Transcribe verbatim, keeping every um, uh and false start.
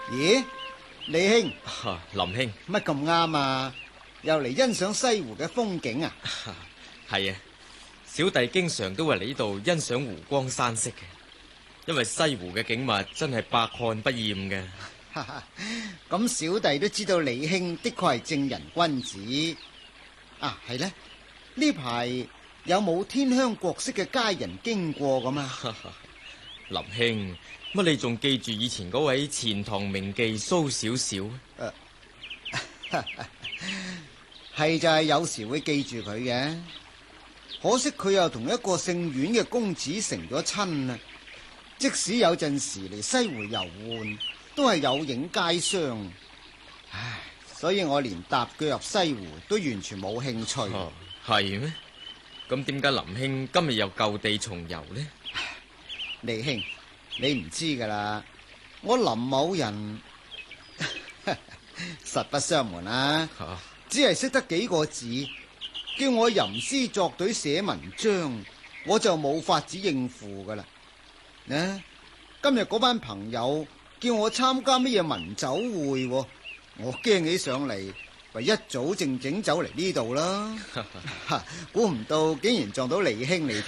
咦，李兄， 啊、林兄， 乜咁啱啊？又嚟欣賞西湖嘅風景啊？ 係啊，小弟經常都會嚟呢度欣賞湖光山色嘅，因為西湖嘅景物真係百看不厭嘅。 咁小弟都知道李兄的確係正人君子啊。係呢，呢排有冇天香國色嘅佳人經過咁啊？ 林兄，乜你仲記住以前嗰位錢塘名妓蘇小小？ 係就係有時會記住佢嘅，可惜佢又同一個姓阮嘅公子成咗親啊！即使有陣時嚟西湖遊玩，都係有影皆傷。唉，所以我連踏腳入西湖都完全冇興趣。 哦，係咩？咁點解林兄今日又舊地重遊呢？ 李兄，你唔知噶啦，我林某人實不相瞞啊。 啊只係識得幾個字，叫我吟詩作對寫文章，我就冇法子應付噶啦。呢，今日嗰班朋友叫我參加乜嘢文酒會，我驚起上嚟，咪一早靜靜走嚟呢度啦。估唔到竟然撞到李兄你添。